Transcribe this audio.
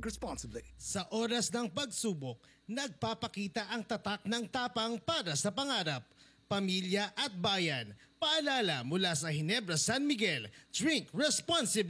Drink responsibly. Sa oras ng pagsubok, nagpapakita ang tatak ng tapang para sa pangarap, pamilya at bayan. Paalala mula sa Ginebra San Miguel, drink responsibly.